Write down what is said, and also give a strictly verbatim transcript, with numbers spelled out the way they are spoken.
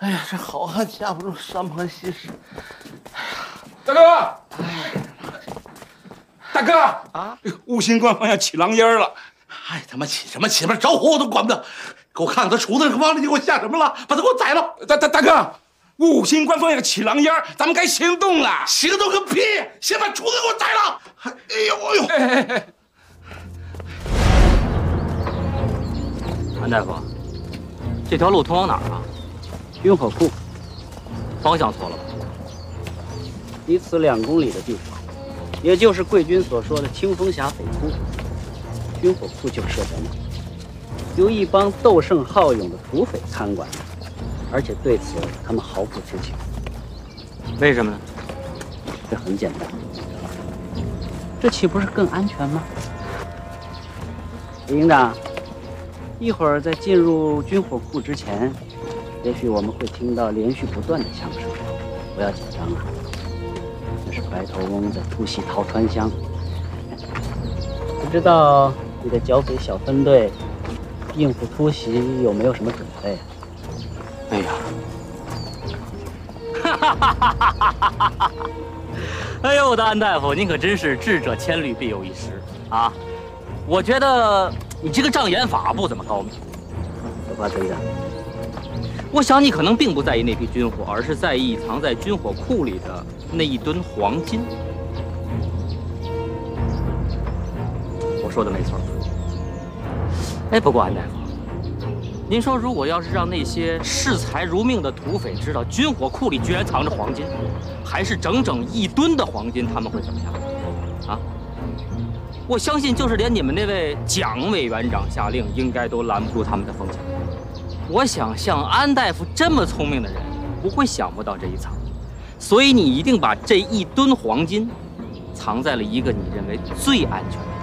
哎呀，这好汉架不住山旁西施。哎呀， 大哥，哎，大哥啊，五星官方要起狼烟了。 哎，他妈起什么起？着火我都管不得。给我看看他厨子往里你给我下什么了？把他给我宰了！ 大大大哥，五星官方要起狼烟，咱们该行动了。 行动个屁！先把厨子给我宰了！哎呦哎呦！哎哎哎！ 韩大夫，这条路通往哪儿啊？ 军火库。 方向错了吧？ 离此两公里的地方，也就是贵军所说的清风峡北窟，军火库就设在那儿，由一帮斗胜好勇的土匪看管，而且对此他们毫不知情。 为什么呢？ 这很简单，这岂不是更安全吗？李营长，一会儿在进入军火库之前，也许我们会听到连续不断的枪声，不要紧张啊，那是白头翁在突袭陶川乡。不知道你的剿匪小分队应付突袭有没有什么准备？ 哎呀，哈哈哈哈哈哈哈！哎呦，我的安大夫，您可真是智者千虑，必有一失啊！我觉得你这个障眼法不怎么高明。 何华队长， 我想你可能并不在意那批军火，而是在意藏在军火库里的那一吨黄金。我说的没错。哎，不过安大夫，您说如果要是让那些视财如命的土匪知道军火库里居然藏着黄金，还是整整一吨的黄金，他们会怎么样？啊？我相信，就是连你们那位蒋委员长下令，应该都拦不住他们的风险。我想，像安大夫这么聪明的人，不会想不到这一层，所以你一定把这一吨黄金藏在了一个你认为最安全的